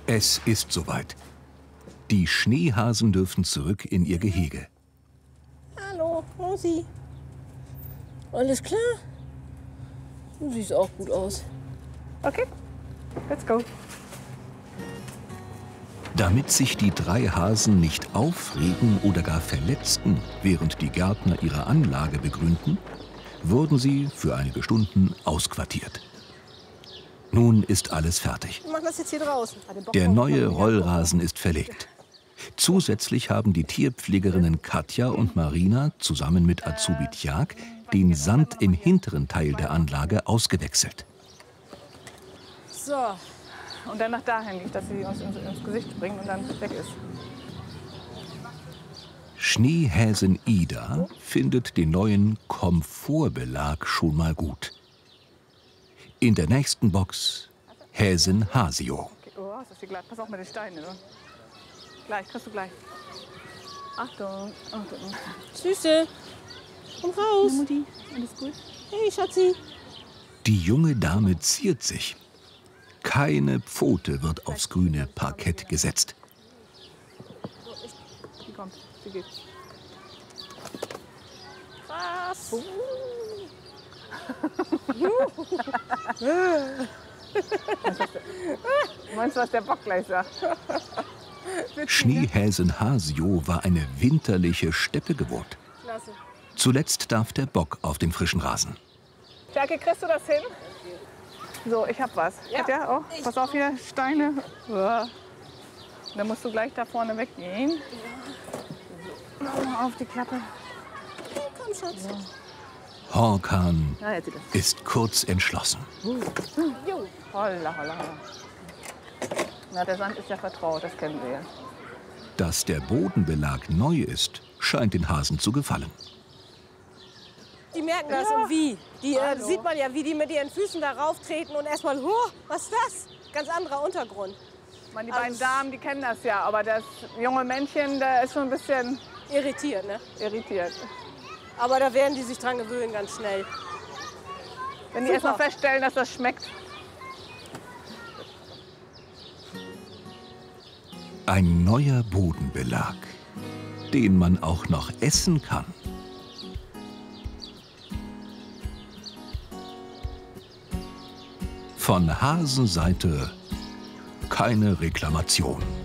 Es ist soweit. Die Schneehasen dürfen zurück in ihr Gehege. Hallo, Rosi. Alles klar? Du siehst auch gut aus. Okay, let's go. Damit sich die 3 Hasen nicht aufregen oder gar verletzten, während die Gärtner ihre Anlage begrünten, wurden sie für einige Stunden ausquartiert. Nun ist alles fertig. Wir machen das jetzt hier draußen. Der neue Rollrasen ist verlegt. Zusätzlich haben die Tierpflegerinnen Katja und Marina zusammen mit Azubi Tjag den Sand im hinteren Teil der Anlage ausgewechselt. So. Und dann nach dahin liegt, dass sie uns ins Gesicht bringen und dann weg ist. Schneehäsin Ida findet den neuen Komfortbelag schon mal gut. In der nächsten Box Häsin Hasio. Okay. Oh, das ist hier gleich. Pass auf mit den Steinen. Oder? Gleich, kriegst du gleich. Achtung, Achtung. Süße, komm raus. Ja, Mutti, alles gut? Hey, Schatzi. Die junge Dame ziert sich. Keine Pfote wird aufs grüne Parkett gesetzt. Sie kommt, sie geht. Was? Meinst du, was der Bock gleich sagt? Schneehäsin Hasio war eine winterliche Steppe gewohnt. Klasse. Zuletzt darf der Bock auf den frischen Rasen. Jackie, kriegst du das hin? So, ich hab was. Ja. Katja, auch? Pass auf hier, Steine. Ja. Dann musst du gleich da vorne weggehen. Ja. Auf die Klappe. Ja, komm, Schatz. Ja. Horkan Ja, jetzt sieht das. ist kurz entschlossen. Jo. Holla, holla, holla. Na, der Sand ist ja vertraut, das kennen wir ja. Dass der Bodenbelag neu ist, scheint den Hasen zu gefallen. Die merken das Ja. und wie. Die Hallo. sieht man ja, wie die mit ihren Füßen darauf treten und erstmal, was ist das? Ganz anderer Untergrund. Ich meine, die beiden Damen, die kennen das ja, aber das junge Männchen, der ist schon ein bisschen Irritiert, ne? irritiert. Aber da werden die sich dran gewöhnen, ganz schnell. Wenn die erst mal feststellen, dass das schmeckt. Ein neuer Bodenbelag, den man auch noch essen kann. Von Hasenseite keine Reklamation.